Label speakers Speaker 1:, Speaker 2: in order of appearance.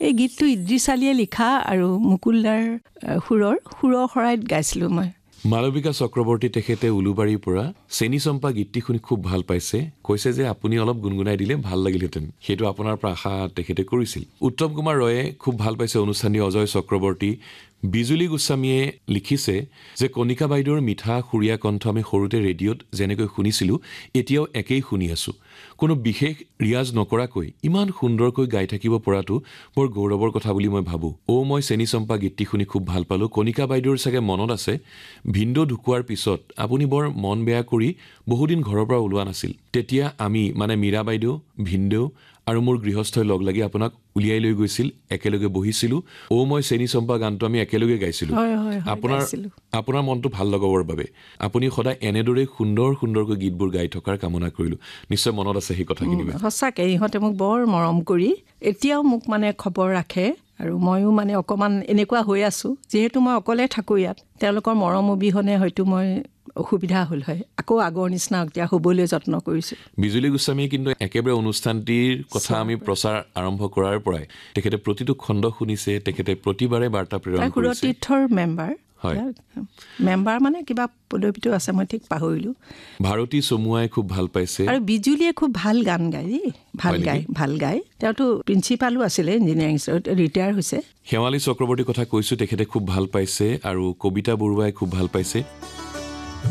Speaker 1: এই গীতটো ইদ্ৰিছ আলীয়ে লিখা আৰু মুকুলদাৰ সুৰৰ সৰাইত গাইছিলোঁ মই।
Speaker 2: মালবিকা চক্ৰৱৰ্তী তেখেতে উলুবাৰীৰ পৰা চেনী চম্পা গীতটি শুনি খুব ভাল পাইছে, কৈছে যে আপুনি অলপ গুণগুণাই দিলে ভাল লাগিলহেঁতেন, সেইটো আপোনাৰ পৰা আশা তেখেতে কৰিছিল। উত্তম কুমাৰ ৰয়ে খুব ভাল পাইছে অনুষ্ঠানটি। অজয় চক্ৰৱৰ্তী, বিজুলী গোস্বামীয়ে লিখিছে যে কণিকা বাইদেউৰ মিঠা সুৰীয়া কণ্ঠ আমি সৰুতে ৰেডিঅ'ত যেনেকৈ শুনিছিলোঁ এতিয়াও একেই শুনি আছোঁ। কোনো বিশেষ ৰিয়াজ নকৰাকৈ ইমান সুন্দৰকৈ গাই থাকিব পৰাটো বৰ গৌৰৱৰ কথা বুলি মই ভাবোঁ। মই চেনী চম্পা গীতটি শুনি খুব ভাল পালোঁ। কণিকা বাইদেউৰ চাগে মনত আছে, ভিনদেউ ঢুকোৱাৰ পিছত আপুনি বৰ মন বেয়া কৰি বহুদিন ঘৰৰ পৰা ওলোৱা নাছিল। তেতিয়া আমি মানে মীৰা বাইদেউ, ভিনদেউ আৰু মোৰ গৃহস্থই লগ লাগি আপোনাক উলিয়াই লৈ গৈছিল, একেলগে বহিছিলোঁ। মই চেনী চম্পা গানটো আমি একেলগে গাইছিলোঁ আপোনাৰ মনটো ভাল লগাবৰ বাবে। আপুনি সদায় এনেদৰেই সুন্দৰকৈ গীতবোৰ গাই থকাৰ কামনা কৰিলোঁ। নিশ্চয় মনত আছে সেই কথাখিনি।
Speaker 1: সঁচাকৈ ইহঁতে মোক বৰ মৰম কৰি এতিয়াও মোক মানে খবৰ ৰাখে, আৰু ময়ো মানে অকণমান এনেকুৱা হৈ আছোঁ, যিহেতু মই অকলে থাকোঁ ইয়াত, তেওঁলোকৰ মৰম অবিহনে হয়তো মই অসুবিধা হ'ল হয়। আকৌ আগৰ নিচিনা এতিয়া হ'বলৈ যত্ন কৰিছোঁ।
Speaker 2: বিজুলী গোস্বামীয়ে কিন্তু একেবাৰে অনুষ্ঠানটিৰ কথা আমি প্ৰচাৰ আৰম্ভ কৰাৰ পৰাই তেখেতে প্ৰতিটো খণ্ড শুনিছে, তেখেতে প্ৰতিবাৰে বাৰ্তা প্ৰেৰণ কৰিছে।
Speaker 1: সুৰতীৰ্থৰ মেম্বাৰ মানে কিবা পদবীটো আছে, মই ঠিক পাহৰিলোঁ।
Speaker 2: ভাৰতী চমুৱাই খুব ভাল পাইছে,
Speaker 1: আৰু বিজুলীয়ে খুব ভাল গান গায় দেই, ভাল গায়। তেওঁতো প্ৰিন্সিপালো আছিলে ইঞ্জিনিয়াৰিং ইনষ্টিটিউট, ৰিটায়াৰ হৈছে।
Speaker 2: শেৱালী চক্ৰৱৰ্তীৰ কথা কৈছোঁ, তেখেতে খুব ভাল পাইছে, আৰু কবিতা বৰুৱাই খুব ভাল পাইছে।